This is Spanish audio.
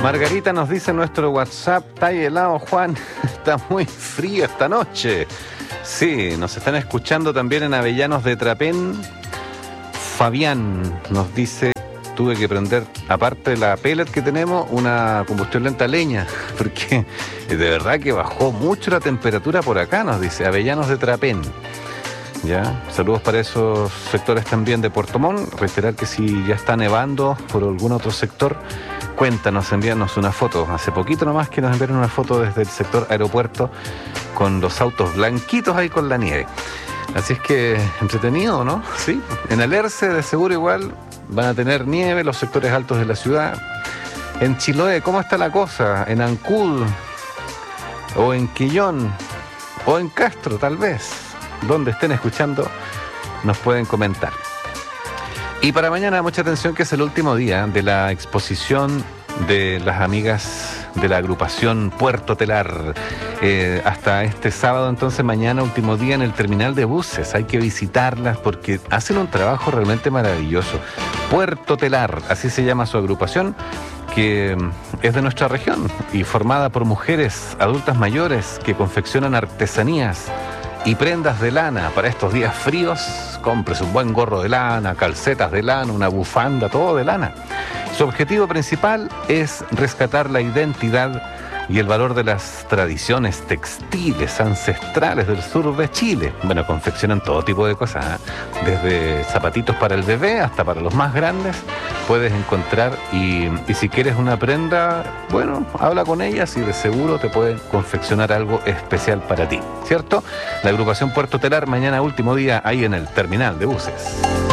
Margarita nos dice en nuestro WhatsApp: está ahí helado, Juan, está muy frío esta noche. Sí, nos están escuchando también en Avellanos de Trapén. Fabián nos dice: tuve que prender, aparte de la pellet que tenemos, una combustión lenta a leña, porque de verdad que bajó mucho la temperatura por acá, nos dice Avellanos de Trapén. Ya, saludos para esos sectores también de Puerto Montt. Reiterar que si ya está nevando por algún otro sector, cuéntanos, envíanos una foto. Hace poquito nomás que nos enviaron una foto desde el sector aeropuerto con los autos blanquitos ahí con la nieve. Así es que entretenido, ¿no? Sí. En Alerce de seguro igual van a tener nieve los sectores altos de la ciudad. En Chiloé, ¿cómo está la cosa? En Ancud, o en Quillón, o en Castro tal vez. Donde estén escuchando, nos pueden comentar. Y para mañana, mucha atención, que es el último día de la exposición de las amigas de la agrupación Puerto Telar. Hasta este sábado, entonces mañana, último día en el terminal de buses. Hay que visitarlas porque hacen un trabajo realmente maravilloso. Puerto Telar, así se llama su agrupación, que es de nuestra región y formada por mujeres adultas mayores que confeccionan artesanías y prendas de lana para estos días fríos. Cómprese un buen gorro de lana, calcetas de lana, una bufanda, todo de lana. Su objetivo principal es rescatar la identidad y el valor de las tradiciones textiles ancestrales del sur de Chile. Bueno, confeccionan todo tipo de cosas, ¿eh? Desde zapatitos para el bebé hasta para los más grandes puedes encontrar, y si quieres una prenda, bueno, habla con ellas y de seguro te pueden confeccionar algo especial para ti, ¿cierto? La agrupación Puerto Telar, mañana último día ahí en el terminal de buses.